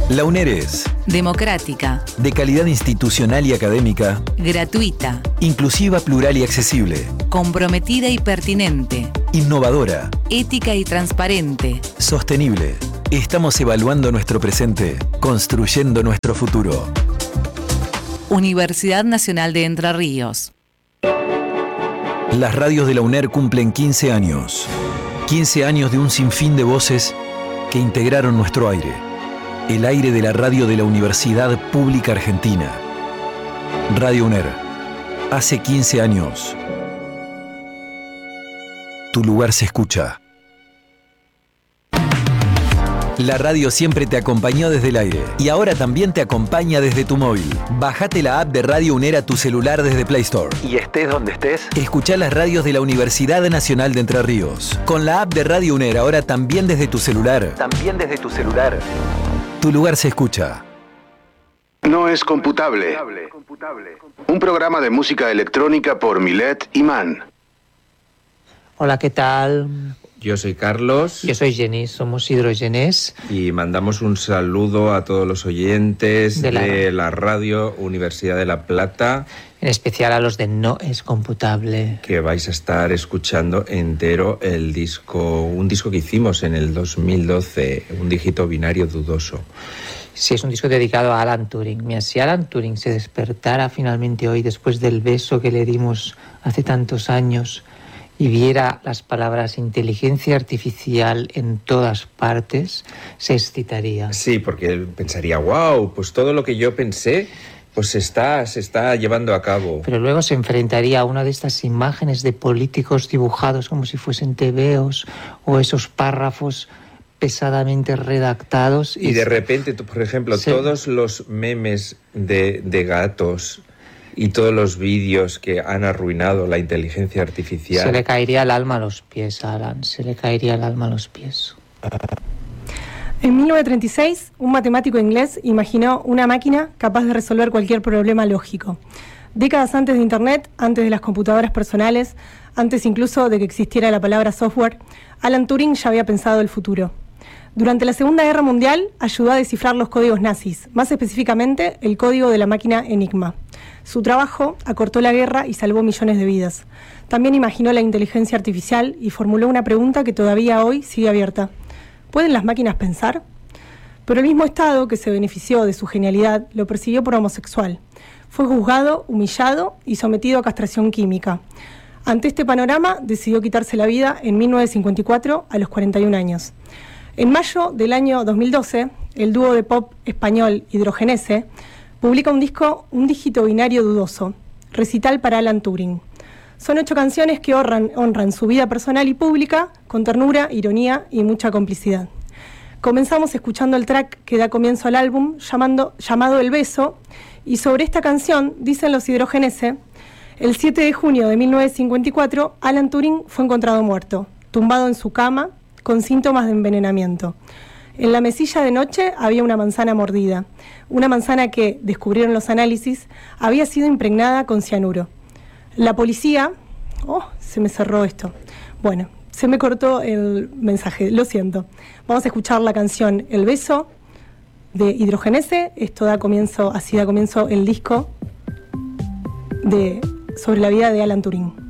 La UNER es democrática, de calidad institucional y académica, gratuita, inclusiva, plural y accesible, comprometida y pertinente, innovadora, ética y transparente, sostenible. Estamos evaluando nuestro presente, construyendo nuestro futuro. Universidad Nacional de Entre Ríos. Las radios de la UNER cumplen 15 años. 15 años de un sinfín de voces que integraron nuestro aire. El aire de la radio de la Universidad Pública Argentina. Radio UNER. Hace 15 años. Tu lugar se escucha. La radio siempre te acompañó desde el aire y ahora también te acompaña desde tu móvil. Bájate la app de Radio UNER a tu celular desde Play Store. Y estés donde estés, escuchá las radios de la Universidad Nacional de Entre Ríos. Con la app de Radio UNER ahora también desde tu celular. Tu lugar se escucha. No es computable. Un programa de música electrónica por Milet y Man. Hola, ¿qué tal? Yo soy Carlos. Yo soy Jenny, somos Hidrogenés. Y mandamos un saludo a todos los oyentes de la radio Universidad de La Plata. En especial a los de No es computable. Que vais a estar escuchando entero el disco, un disco que hicimos en el 2012, un dígito binario dudoso. Sí, es un disco dedicado a Alan Turing. Mira, si Alan Turing se despertara finalmente hoy después del beso que le dimos hace tantos años y viera las palabras inteligencia artificial en todas partes, se excitaría. Sí, porque él pensaría, wow, pues todo lo que yo pensé, pues se está llevando a cabo. Pero luego se enfrentaría a una de estas imágenes de políticos dibujados como si fuesen tebeos o esos párrafos pesadamente redactados. Y de repente, por ejemplo, todos los memes de gatos y todos los vídeos que han arruinado la inteligencia artificial. Se le caería el alma a los pies, Alan. Se le caería el alma a los pies. En 1936, un matemático inglés imaginó una máquina capaz de resolver cualquier problema lógico. Décadas antes de Internet, antes de las computadoras personales, antes incluso de que existiera la palabra software, Alan Turing ya había pensado el futuro. Durante la Segunda Guerra Mundial, ayudó a descifrar los códigos nazis, más específicamente el código de la máquina Enigma. Su trabajo acortó la guerra y salvó millones de vidas. También imaginó la inteligencia artificial y formuló una pregunta que todavía hoy sigue abierta. ¿Pueden las máquinas pensar? Pero el mismo Estado que se benefició de su genialidad lo persiguió por homosexual. Fue juzgado, humillado y sometido a castración química. Ante este panorama, decidió quitarse la vida en 1954 a los 41 años. En mayo del año 2012, el dúo de pop español Hidrogenés publica un disco, un dígito binario dudoso, recital para Alan Turing. Son 8 canciones que honran su vida personal y pública con ternura, ironía y mucha complicidad. Comenzamos escuchando el track que da comienzo al álbum llamado El Beso, y sobre esta canción dicen los Hidrogenés: el 7 de junio de 1954, Alan Turing fue encontrado muerto, tumbado en su cama, con síntomas de envenenamiento. En la mesilla de noche había una manzana mordida, una manzana que, descubrieron los análisis, había sido impregnada con cianuro. La policía... se me cerró esto. Bueno, se me cortó el mensaje, lo siento. Vamos a escuchar la canción El Beso de Hidrogenés. Esto así da comienzo el disco sobre la vida de Alan Turing.